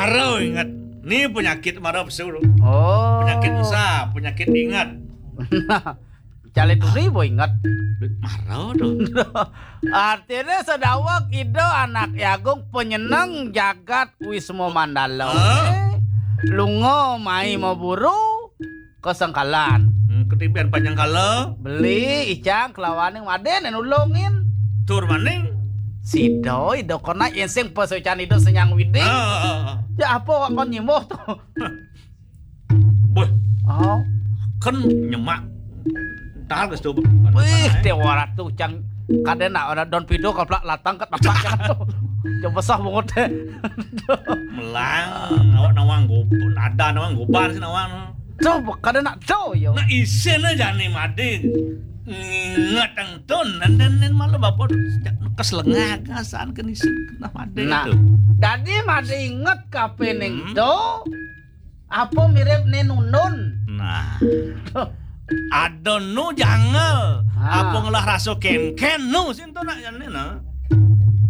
marau ingat. Ini penyakit marau bro. Oh. Penyakit sa, penyakit ingat. Cale turi boy ingat. Marau dong. Artinya sedawak itu anak yagung penyenang jagat Wismo Mandala. Lungo mai mau buru kesengkalan. Ketiban panjang kala. Beli icang kelawaning maden nulungin. Tur maning. Sido ido kona yenseng pesocan itu senyang widing. Ya apa kon nyimuh tuh. Boy. Oh. Kan nyemak. Dahal geus tuh. Wih, tewara tuh cang kadena orang don pido kaplak latang ket bapak kan tuh. Coba sah banget deh. Melang, awak nawang goban, ada nawang goban sih nawang. Coba kadena cow yo. Nah isen aja nih mading. Ingat ang ton, dan malah bapak keselengah kasan kan isen kena mading Nah, tuh. tadi masih inget kape neng do. Apa mirip nenunun? Nah, ada nu jangal. Apa ngelah raso ken nu sinto nak jane na.